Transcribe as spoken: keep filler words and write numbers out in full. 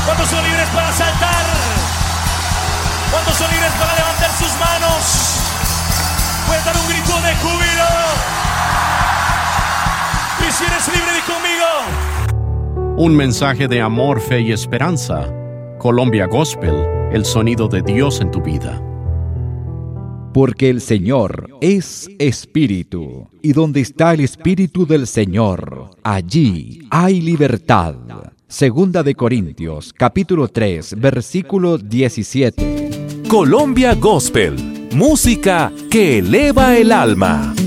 ¿Cuántos son libres para saltar? ¿Cuántos son libres para levantar sus manos? Puedes dar un grito de júbilo. Y si eres libre, di conmigo. Un mensaje de amor, fe y esperanza. Colombia Gospel, el sonido de Dios en tu vida. Porque el Señor es Espíritu, y donde está el Espíritu del Señor, allí hay libertad. Segunda de Corintios, capítulo tres, versículo diecisiete. Colombia Gospel, música que eleva el alma.